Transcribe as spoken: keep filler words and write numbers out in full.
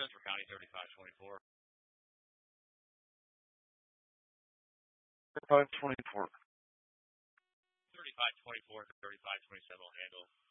Central County thirty-five twenty-four. thirty-five twenty-four. thirty-five twenty-four, thirty-five twenty-seven will handle.